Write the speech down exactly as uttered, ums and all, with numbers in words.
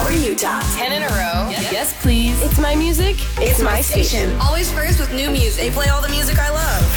Power Utah. Ten in a row. Yes, yes please. It's my music. It's, It's my, my station. station. Always first with new music. They play all the music I love.